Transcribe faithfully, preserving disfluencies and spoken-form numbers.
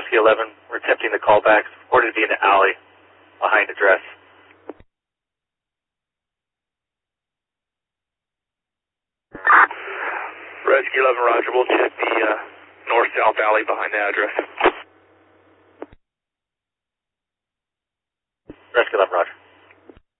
Rescue eleven, we're attempting the callback. Reported to be in the alley behind address. Rescue eleven, roger. We'll check the uh, north-south alley behind the address.